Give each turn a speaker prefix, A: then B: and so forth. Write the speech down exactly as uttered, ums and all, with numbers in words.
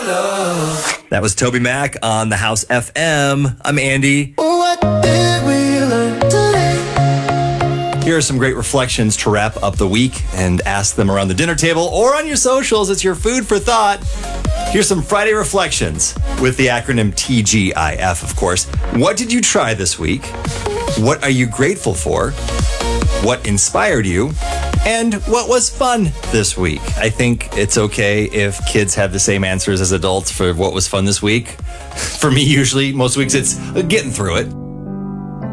A: That was Toby Mac on the House F M. I'm Andy.
B: What did we learn today?
A: Here are some great reflections to wrap up the week and ask them around the dinner table or on your socials. It's your food for thought. Here's some Friday reflections with the acronym T G I F, of course. What did you try this week? What are you grateful for? What inspired you? And what was fun this week? I think it's okay if kids have the same answers as adults for what was fun this week. For me, usually, most weeks, it's getting through it.